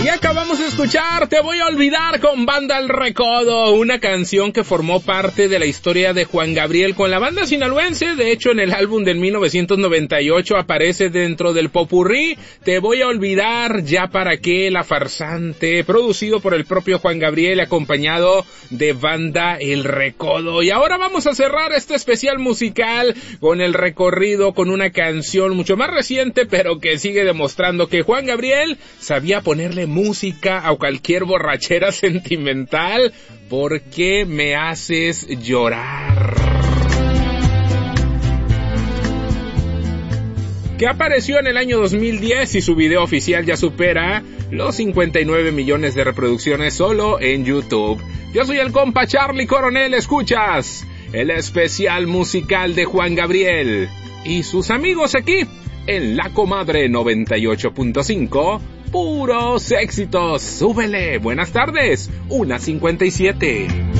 Y acabamos de escuchar Te Voy a Olvidar con Banda El Recodo, una canción que formó parte de la historia de Juan Gabriel con la banda sinaloense. De hecho, en el álbum del 1998 aparece dentro del popurrí Te Voy a Olvidar, Ya Para Qué, La Farsante, producido por el propio Juan Gabriel, acompañado de Banda El Recodo. Y ahora vamos a cerrar este especial musical con el recorrido con una canción mucho más reciente, pero que sigue demostrando que Juan Gabriel sabía ponerle música a cualquier borrachera sentimental. ¿Por qué me haces llorar? Que apareció en el año 2010 y su video oficial ya supera los 59 millones de reproducciones solo en YouTube. Yo soy el compa Charlie Coronel, escuchas el especial musical de Juan Gabriel y sus amigos aquí en La Comadre 98.5. Puros éxitos, súbele, buenas tardes, 1:57.